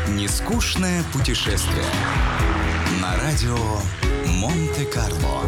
Нескучное путешествие на радио Монте-Карло.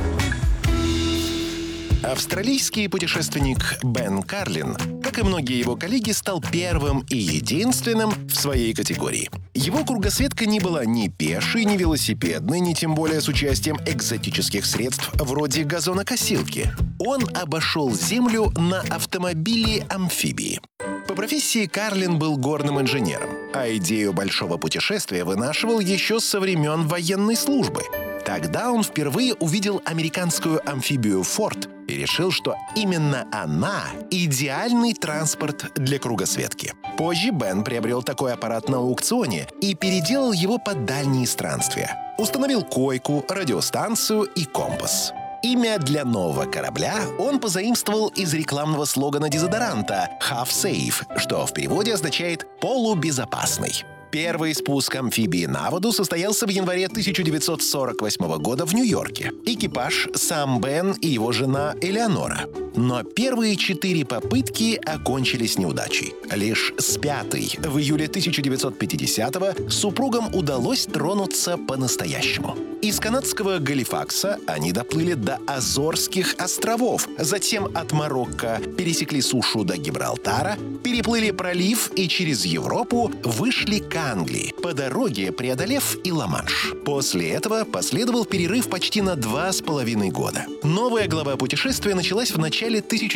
Австралийский путешественник Бен Карлин, как и многие его коллеги, стал первым и единственным в своей категории. Его кругосветка не была ни пешей, ни велосипедной, ни тем более с участием экзотических средств вроде газонокосилки. Он обошел Землю на автомобиле-амфибии. По профессии Карлин был горным инженером, а идею большого путешествия вынашивал еще со времен военной службы. Тогда он впервые увидел американскую амфибию «Форд» и решил, что именно она — идеальный транспорт для кругосветки. Позже Бен приобрел такой аппарат на аукционе и переделал его под дальние странствия. Установил койку, радиостанцию и компас. Имя для нового корабля он позаимствовал из рекламного слогана дезодоранта «Half Safe», что в переводе означает «полубезопасный». Первый спуск амфибии на воду состоялся в январе 1948 года в Нью-Йорке. Экипаж — сам Бен и его жена Элеонора. Но первые 4 попытки окончились неудачей. Лишь с 5-й, в июле 1950-го, супругам удалось тронуться по-настоящему. Из канадского Галифакса они доплыли до Азорских островов, затем от Марокко пересекли сушу до Гибралтара, переплыли пролив и через Европу вышли к Англии, по дороге преодолев и Ла-Манш. После этого последовал перерыв почти на 2,5 года. Новая глава путешествия началась в начале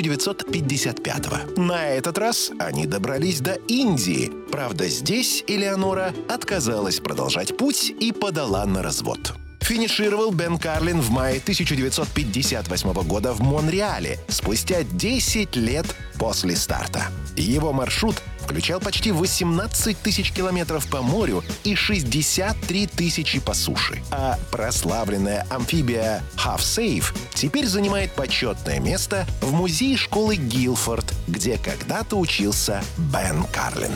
1955-го. На этот раз они добрались до Индии. Правда, здесь Элеонора отказалась продолжать путь и подала на развод. Финишировал Бен Карлин в мае 1958 года в Монреале, спустя 10 лет после старта. Его маршрут включал почти 18 тысяч километров по морю и 63 тысячи по суше. А прославленная амфибия Half Safe теперь занимает почетное место в музее школы Гилфорд, где когда-то учился Бен Карлин.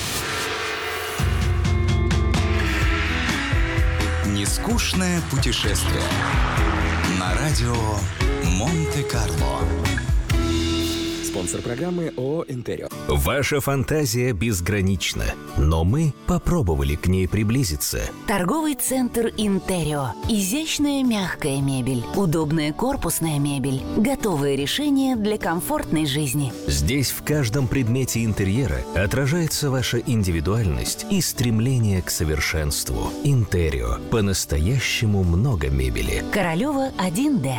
Нескучное путешествие на радио Монте-Карло. Спонсор программы ООО «Интерио». Ваша фантазия безгранична, но мы попробовали к ней приблизиться. Торговый центр «Интерио». Изящная мягкая мебель, удобная корпусная мебель, готовые решения для комфортной жизни. Здесь в каждом предмете интерьера отражается ваша индивидуальность и стремление к совершенству. «Интерио». По-настоящему много мебели. Королева 1Д.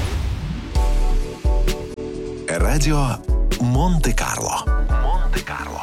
Радио Монте-Карло.